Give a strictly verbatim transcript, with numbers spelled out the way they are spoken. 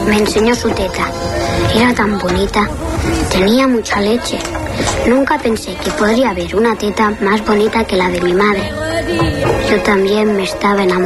Me enseñó su teta. Era tan bonita. Tenía mucha leche. Nunca pensé que podría haber una teta más bonita que la de mi madre. Yo también me estaba enamorando.